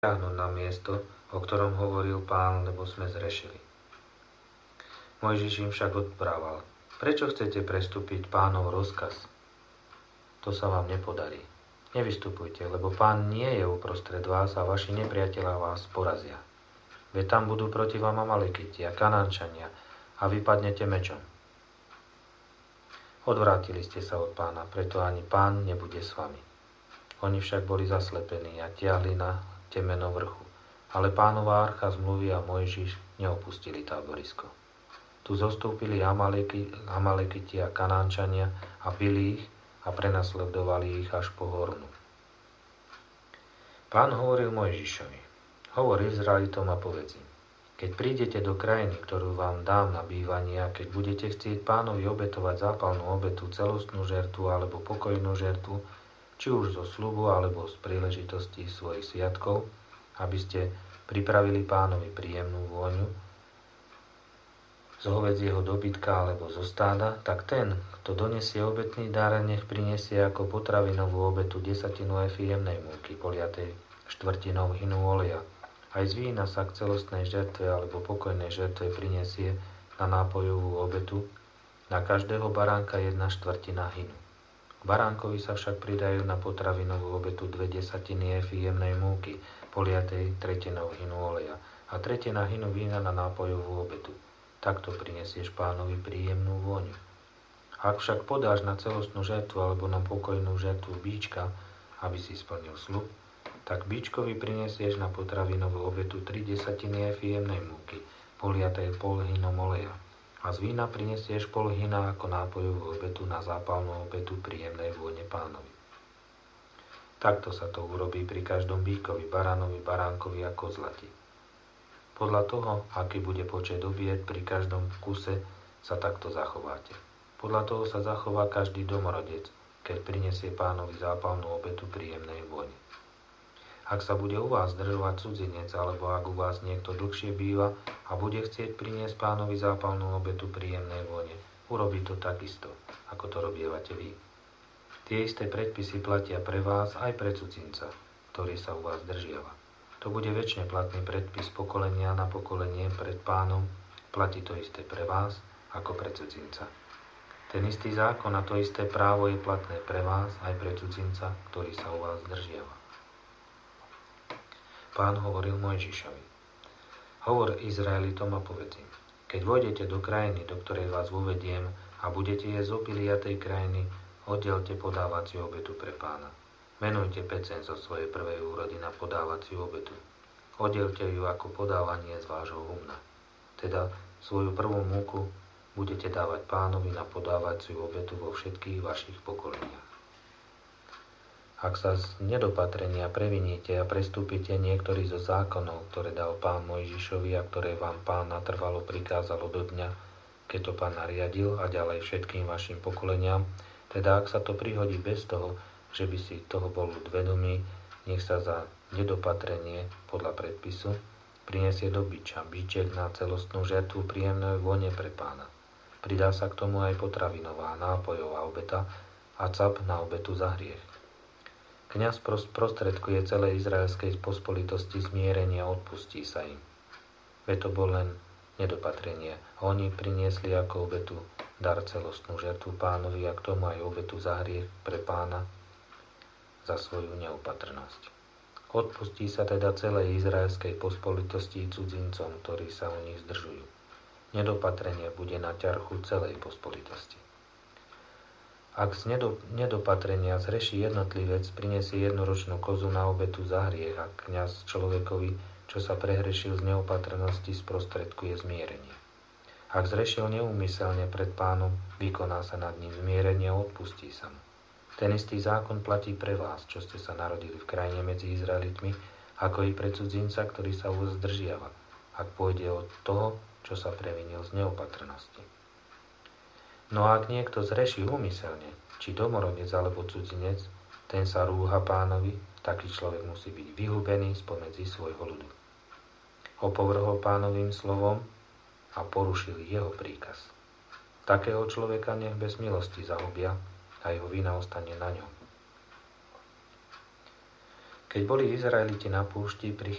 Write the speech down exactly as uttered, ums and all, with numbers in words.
stiahnuť na miesto, o ktorom hovoril Pán, lebo sme zrešili. Mojžiš im však odprával: Prečo chcete prestúpiť Pánov rozkaz? To sa vám nepodarí. Nevystupujte, lebo Pán nie je uprostred vás a vaši nepriatelia vás porazia. Veď tam budú proti vám Amalekiti a Kanánčania a vypadnete mečom. Odvrátili ste sa od Pána, preto ani Pán nebude s vami. Oni však boli zaslepení a tiahli na temeno vrchu, ale Pánova archa zmluvy a Mojžiš neopustili táborisko. Tu zostúpili Amaleki, Amalekiti a Kanánčania a bili ich a prenasledovali ich až po Hornu. Pán hovoril Mojžišovi: Hovor Izraelitom a povedz im: Keď prídete do krajiny, ktorú vám dám na bývanie, a keď budete chcieť Pánovi obetovať zápalnú obetu, celostnú žertvu alebo pokojnú žertvu, či už zo sľubu alebo z príležitosti svojich sviatkov, aby ste pripravili Pánovi príjemnú vôňu z hovedzieho dobytka alebo zo stáda, tak ten, kto donesie obetný dar, nech prinesie ako potravinovú obetu desatinu efy jemnej múky, poliatej štvrtinou hinu oleja. Aj z vína sa k celostnej žertve alebo pokojnej žertve prinesie na nápojovú obetu, na každého baránka jedna štvrtina hinu. K baránkovi sa však pridajú na potravinovú obetu dve desatiny efy jemnej múky, poliatej tretinou hinu oleja, a tretina hinu vína na nápojovú obetu. Takto prinesieš Pánovi príjemnú vôňu. Ak však podáš na celostnú žertvu alebo na pokojnú žertvu bíčka, aby si splnil sľub, tak bíčkovi prinesieš na potravinovú obetu tri desatiny efy jemnej múky, poliatej pol hinom oleja. A z vína prinesieš pol hina ako nápojovú obetu na zápalnú obetu príjemnej vône Pánovi. Takto sa to urobí pri každom bíkovi, baránovi, baránkovi a kozlati. Podľa toho, aký bude počet obiet, pri každom kuse sa takto zachováte. Podľa toho sa zachová každý domorodec, keď prinesie Pánovi zápalnú obetu príjemnej vône. Ak sa bude u vás zdržovať cudzinec, alebo ak u vás niekto dlhšie býva a bude chcieť priniesť Pánovi zápalnú obetu príjemnej vône, urobí to takisto, ako to robievate vy. Tie isté predpisy platia pre vás aj pre cudzinca, ktorý sa u vás zdržiava. To bude večne platný predpis pokolenia na pokolenie pred Pánom, platí to isté pre vás, ako pre cudzinca. Ten istý zákon a to isté právo je platné pre vás aj pre cudzinca, ktorý sa u vás zdržiava. Pán hovoril Mojžišovi: Hovor Izraelitom a povedz im: Keď vojdete do krajiny, do ktorej vás uvediem, a budete jesť obilia tej krajiny, oddelte podávaciu obetu pre Pána. Menujte peceň zo svojej prvej úrody na podávaciu obetu. Oddelte ju ako podávanie z vášho humna. Teda svoju prvú múku budete dávať Pánovi na podávaciu obetu vo všetkých vašich pokoleniach. Ak sa z nedopatrenia previníte a prestúpite niektorý zo zákonov, ktoré dal Pán Mojžišovi a ktoré vám Pán natrvalo prikázalo do dňa, keď to Pán nariadil, a ďalej všetkým vašim pokoleniam, teda ak sa to prihodí bez toho, že by si toho bol vedomý, nech sa za nedopatrenie podľa predpisu prinesie do biča, biček na celostnú žertvu príjemnej vône pre Pána. Pridá sa k tomu aj potravinová, nápojová obeta a cap na obetu za hriech. Kňaz prostredkuje celej izraelskej pospolitosti zmierenie a odpustí sa im. Veď to bol len nedopatrenie. Oni priniesli ako obetu dar celostnú žertvu Pánovi a k tomu aj obetu za hriech pre Pána za svoju neopatrnosť. Odpustí sa teda celej izraelskej pospolitosti cudzincom, ktorí sa u nich zdržujú. Nedopatrenie bude na ťarchu celej pospolitosti. Ak z nedopatrenia zreší jednotlivec, prinesie jednoročnú kozu na obetu za hriech a kňaz človekovi, čo sa prehrešil z neopatrnosti, sprostredkuje zmierenie. Ak zrešil neúmyselne pred Pánom, vykoná sa nad ním zmierenie a odpustí sa mu. Ten istý zákon platí pre vás, čo ste sa narodili v krajine medzi Izraelitmi, ako i pre cudzinca, ktorý sa u vás zdržiava, ak pôjde od toho, čo sa previnil z neopatrnosti. No a ak niekto zreší úmyselne, či domorodec alebo cudzinec, ten sa rúha Pánovi, taký človek musí byť vyhubený spomedzi svojho ľudu. Opovrhol Pánovým slovom a porušil jeho príkaz. Takého človeka nech bez milosti zahubia a jeho vina ostane na ňom. Keď boli Izraeliti na púšti,